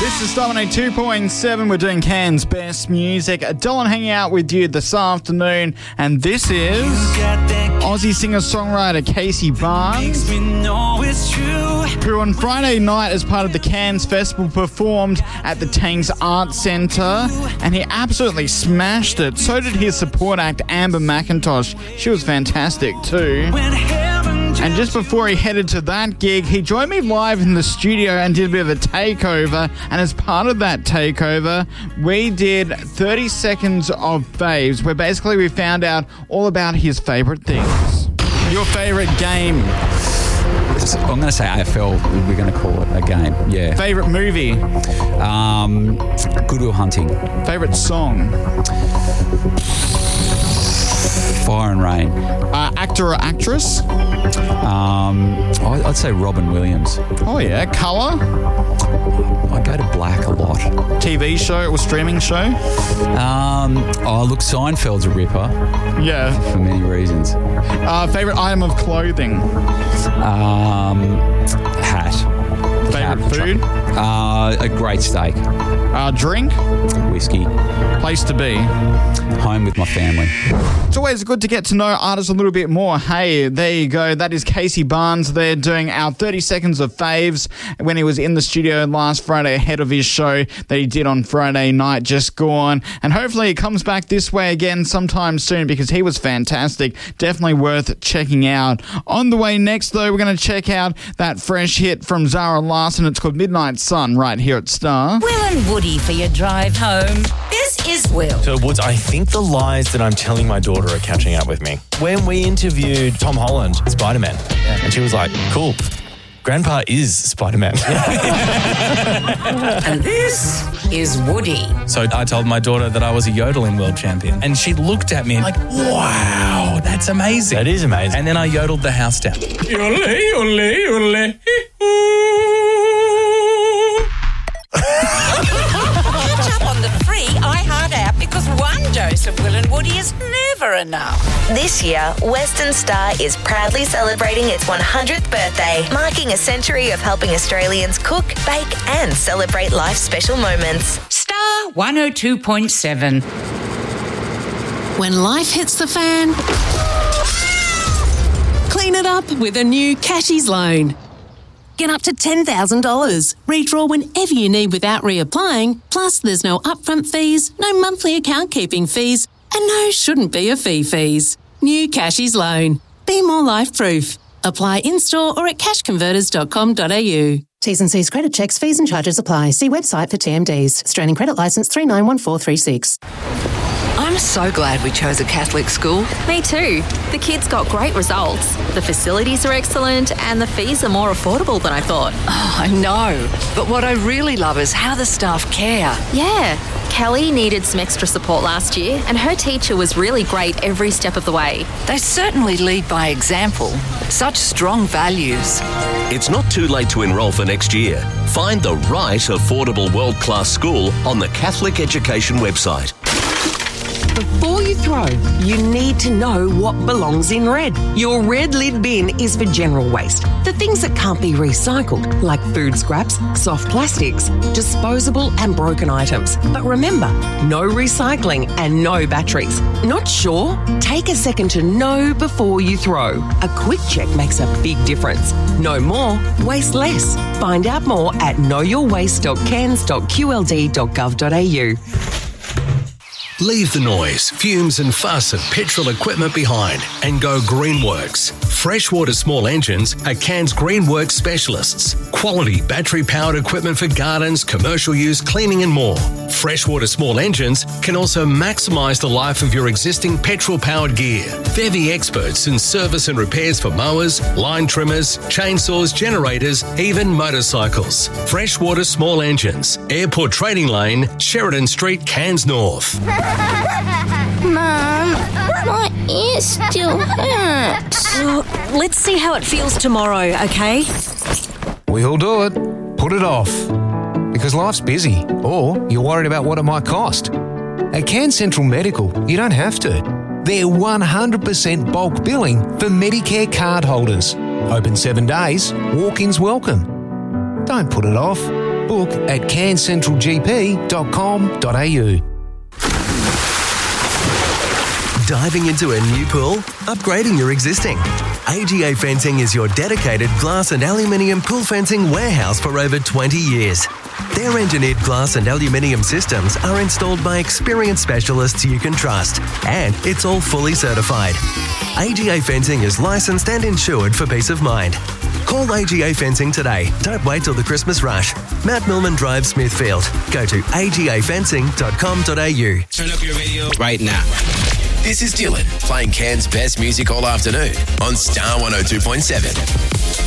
This is Dominate 2.7. We're doing Cairns Best Music. Dylan hanging out with you this afternoon. And this is Aussie singer-songwriter Casey Barnes, who on Friday night as part of the Cairns Festival performed at the Tanks Arts Centre, and he absolutely smashed it. So did his support act Amber McIntosh. She was fantastic too. And just before he headed to that gig, he joined me live in the studio and did a bit of a takeover. And as part of that takeover, we did 30 seconds of faves, where basically we found out all about his favourite things. Your favourite game? I'm going to say AFL. We're going to call it a game. Yeah. Favourite movie? Good Will Hunting. Favourite song? Fire and Rain. Actor or actress? I'd say Robin Williams. Oh yeah. Colour? I go to black a lot. TV show or streaming show? Look, Seinfeld's a ripper. Yeah. For many reasons. Favourite item of clothing? Hat. Favourite food? A great steak. Drink? Whiskey. Place to be? Home with my family. It's always good to get to know artists a little bit more. Hey, there you go. That is Casey Barnes there doing our 30 seconds of faves when he was in the studio last Friday ahead of his show that he did on Friday night just gone. And hopefully he comes back this way again sometime soon because he was fantastic. Definitely worth checking out. On the way next, though, we're going to check out that fresh hit from Zara Larsson. It's called Midnight Sun right here at Star. Will and Woody for your drive home. This is Will. So, Woods, I think the lies that I'm telling my daughter are catching up with me. When we interviewed Tom Holland, Spider-Man, and she was like, cool, Grandpa is Spider-Man. And this is Woody. So I told my daughter that I was a yodeling world champion, and she looked at me like, wow, that's amazing. That is amazing. And then I yodeled the house down. Yodel, yodel, yodel. Catch up on the free iHeart app because one dose of Will and Woody is never enough. This year, Western Star is proudly celebrating its 100th birthday, marking a century of helping Australians cook, bake and celebrate life's special moments. Star 102.7. When life hits the fan, clean it up with a new Cashies loan. Get up to $10,000. Redraw whenever you need without reapplying. Plus, there's no upfront fees, no monthly account keeping fees, and no shouldn't be a fees. New Cashies loan. Be more life-proof. Apply in-store or at cashconverters.com.au. T's and C's credit checks, fees and charges apply. See website for TMDs. Australian Credit Licence 391436. I'm so glad we chose a Catholic school. Me too. The kids got great results. The facilities are excellent and the fees are more affordable than I thought. Oh, I know. But what I really love is how the staff care. Yeah. Kelly needed some extra support last year and her teacher was really great every step of the way. They certainly lead by example. Such strong values. It's not too late to enrol for next year. Find the right affordable world-class school on the Catholic Education website. Before you throw, you need to know what belongs in red. Your red lid bin is for general waste. The things that can't be recycled, like food scraps, soft plastics, disposable and broken items. But remember, no recycling and no batteries. Not sure? Take a second to know before you throw. A quick check makes a big difference. Know more, waste less. Find out more at knowyourwaste.cairns.qld.gov.au. Leave the noise, fumes and fuss of petrol equipment behind and go Greenworks. Freshwater Small Engines are Cairns Greenworks specialists. Quality battery-powered equipment for gardens, commercial use, cleaning and more. Freshwater Small Engines can also maximise the life of your existing petrol-powered gear. They're the experts in service and repairs for mowers, line trimmers, chainsaws, generators, even motorcycles. Freshwater Small Engines, Airport Trading Lane, Sheridan Street, Cairns North. Mum, my ear still hurts. Let's see how it feels tomorrow, okay? We'll do it. Put it off. Because life's busy, or you're worried about what it might cost. At Cairns Central Medical, you don't have to. They're 100% bulk billing for Medicare card holders. Open 7 days, walk-ins welcome. Don't put it off. Book at cairnscentralgp.com.au. Diving into a new pool? Upgrading your existing? AGA Fencing is your dedicated glass and aluminium pool fencing warehouse for over 20 years. Their engineered glass and aluminium systems are installed by experienced specialists you can trust, and it's all fully certified. AGA Fencing is licensed and insured for peace of mind. Call AGA Fencing today. Don't wait till the Christmas rush. Mount Milman Drive, Smithfield. Go to agafencing.com.au. Turn up your radio right now. This is Dylan playing Cairns' best music all afternoon on Star 102.7.